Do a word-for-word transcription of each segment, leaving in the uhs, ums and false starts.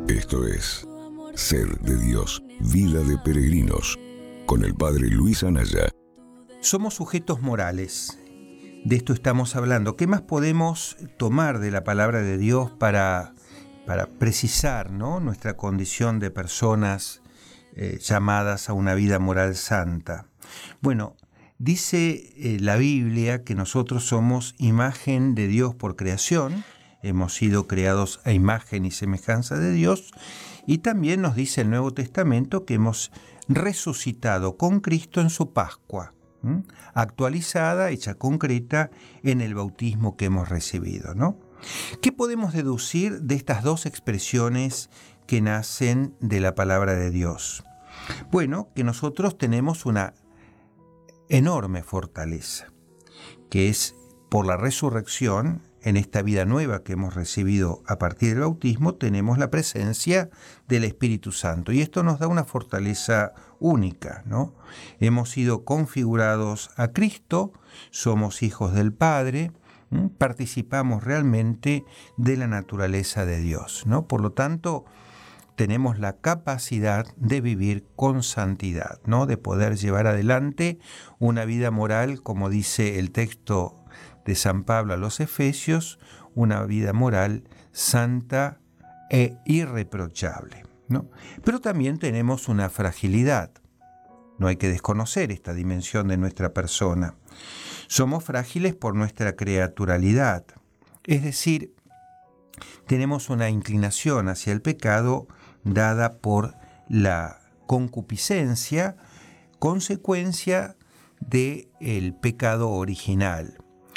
Esto es Ser de Dios, Vida de Peregrinos, con el Padre Luis Anaya. Somos sujetos morales. De esto estamos hablando. ¿Qué más podemos tomar de la palabra de Dios para, para precisar, ¿no?, nuestra condición de personas eh, llamadas a una vida moral santa? Bueno, dice eh, la Biblia que nosotros somos imagen de Dios por creación. Hemos sido creados a imagen y semejanza de Dios, y también nos dice el Nuevo Testamento que hemos resucitado con Cristo en su Pascua, ¿m? actualizada, hecha concreta en el bautismo que hemos recibido, ¿no? ¿Qué podemos deducir de estas dos expresiones que nacen de la palabra de Dios? Bueno, que nosotros tenemos una enorme fortaleza, que es por la resurrección. En esta vida nueva que hemos recibido a partir del bautismo, tenemos la presencia del Espíritu Santo. Y esto nos da una fortaleza única, ¿no? Hemos sido configurados a Cristo, somos hijos del Padre, ¿m? participamos realmente de la naturaleza de Dios, ¿no? Por lo tanto, tenemos la capacidad de vivir con santidad, ¿no? De poder llevar adelante una vida moral, como dice el texto de San Pablo a los Efesios, una vida moral santa e irreprochable, ¿no? Pero también tenemos una fragilidad. No hay que desconocer esta dimensión de nuestra persona. Somos frágiles por nuestra creaturalidad, es decir, tenemos una inclinación hacia el pecado dada por la concupiscencia, consecuencia del pecado original.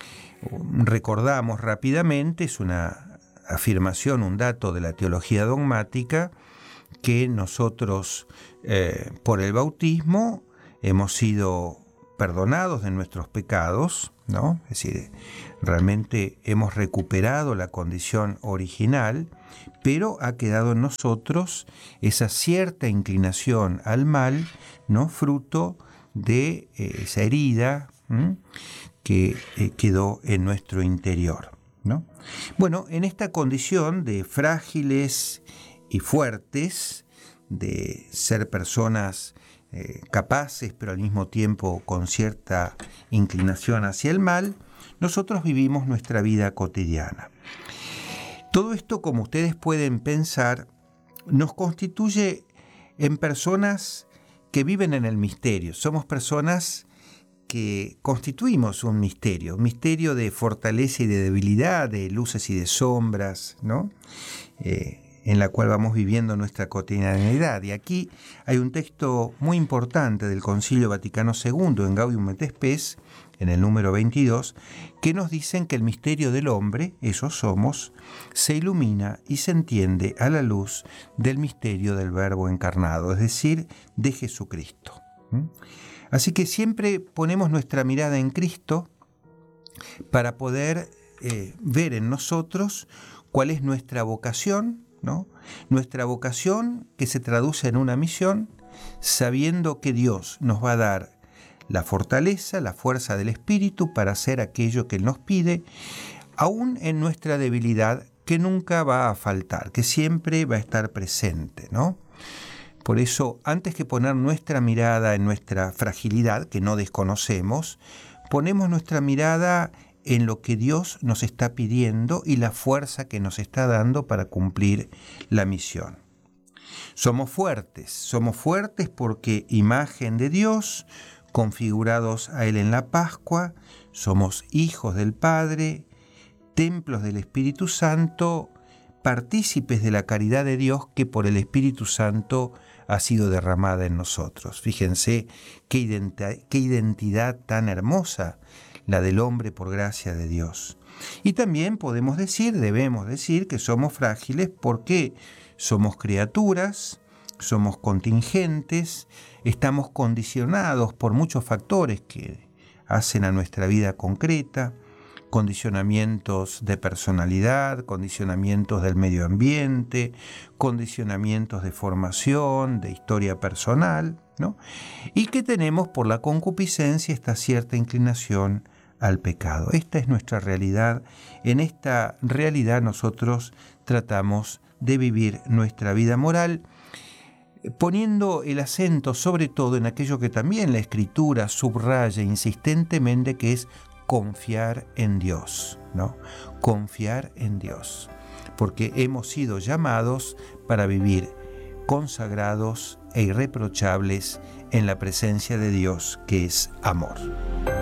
Recordamos rápidamente, es una afirmación, un dato de la teología dogmática, que nosotros eh, por el bautismo hemos sido perdonados de nuestros pecados, ¿no? Es decir, realmente hemos recuperado la condición original, pero ha quedado en nosotros esa cierta inclinación al mal, ¿no?, fruto de eh, esa herida, ¿m? que eh, quedó en nuestro interior, ¿no? Bueno, en esta condición de frágiles y fuertes, de ser personas eh, capaces, pero al mismo tiempo con cierta inclinación hacia el mal, nosotros vivimos nuestra vida cotidiana. Todo esto, como ustedes pueden pensar, nos constituye en personas que viven en el misterio. Somos personas que constituimos un misterio, un misterio de fortaleza y de debilidad, de luces y de sombras, ¿no? Eh, en la cual vamos viviendo nuestra cotidianidad. Y aquí hay un texto muy importante del Concilio Vaticano segundo, en Gaudium et Spes, en el número veintidós, que nos dicen que el misterio del hombre, eso somos, se ilumina y se entiende a la luz del misterio del Verbo encarnado, es decir, de Jesucristo. ¿Mm? Así que siempre ponemos nuestra mirada en Cristo para poder eh, ver en nosotros cuál es nuestra vocación, ¿no? Nuestra vocación que se traduce en una misión, sabiendo que Dios nos va a dar la fortaleza, la fuerza del Espíritu para hacer aquello que Él nos pide, aún en nuestra debilidad, que nunca va a faltar, que siempre va a estar presente, ¿no? Por eso, antes que poner nuestra mirada en nuestra fragilidad, que no desconocemos, ponemos nuestra mirada en lo que Dios nos está pidiendo y la fuerza que nos está dando para cumplir la misión. Somos fuertes, somos fuertes porque imagen de Dios, configurados a Él en la Pascua, somos hijos del Padre, templos del Espíritu Santo, partícipes de la caridad de Dios que por el Espíritu Santo ha sido derramada en nosotros. Fíjense qué identi- qué identidad tan hermosa la del hombre por gracia de Dios. Y también podemos decir, debemos decir, que somos frágiles porque somos criaturas, somos contingentes, estamos condicionados por muchos factores que hacen a nuestra vida concreta, condicionamientos de personalidad, condicionamientos del medio ambiente, condicionamientos de formación, de historia personal, ¿no? Y que tenemos por la concupiscencia esta cierta inclinación al pecado. Esta es nuestra realidad. En esta realidad nosotros tratamos de vivir nuestra vida moral, poniendo el acento sobre todo en aquello que también la Escritura subraya insistentemente, que es confiar en Dios, ¿no? Confiar en Dios, porque hemos sido llamados para vivir consagrados e irreprochables en la presencia de Dios, que es amor.